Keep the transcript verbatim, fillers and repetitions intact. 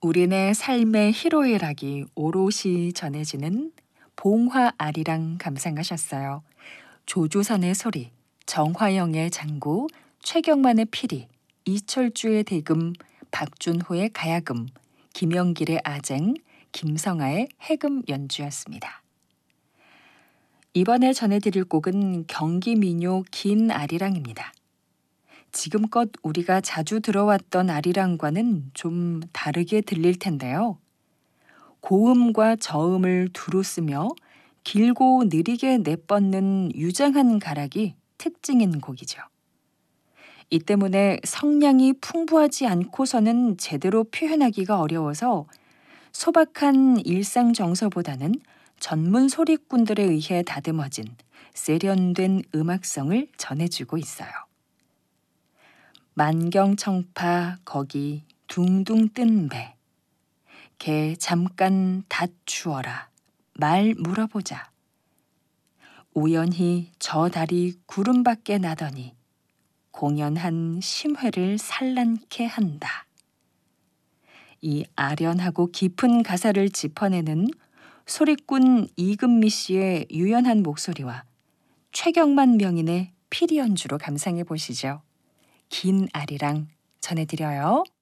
우리네 삶의 희로애락이 오롯이 전해지는 봉화 아리랑 감상하셨어요. 조조선의 소리, 정화영의 장구, 최경만의 피리, 이철주의 대금, 박준호의 가야금, 김영길의 아쟁, 김성아의 해금 연주였습니다. 이번에 전해드릴 곡은 경기민요 긴 아리랑입니다. 지금껏 우리가 자주 들어왔던 아리랑과는 좀 다르게 들릴 텐데요. 고음과 저음을 두루 쓰며 길고 느리게 내뻗는 유장한 가락이 특징인 곡이죠. 이 때문에 성량이 풍부하지 않고서는 제대로 표현하기가 어려워서 소박한 일상 정서보다는 전문 소리꾼들에 의해 다듬어진 세련된 음악성을 전해주고 있어요. 만경청파 거기 둥둥 뜬 배, 개 잠깐 닷 주어라 말 물어보자. 우연히 저 달이 구름 밖에 나더니 공연한 심회를 산란케 한다. 이 아련하고 깊은 가사를 짚어내는 소리꾼 이금미 씨의 유연한 목소리와 최경만 명인의 피리 연주로 감상해 보시죠. 긴 아리랑 전해드려요.